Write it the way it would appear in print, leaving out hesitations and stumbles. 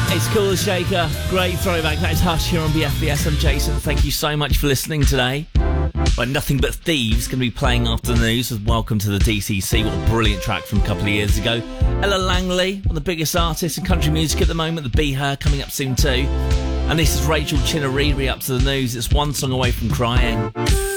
It's Cool as Shaker. Great throwback. That is Hush here on BFBS. I'm Jason. Thank you so much for listening today. Well, Nothing But Thieves going to be playing after the news with Welcome to the DCC. What a brilliant track from a couple of years ago. Ella Langley, one of the biggest artists in country music at the moment. The Be Her coming up soon too. And this is Rachel Chinariri up to the news. It's One Song Away from Crying.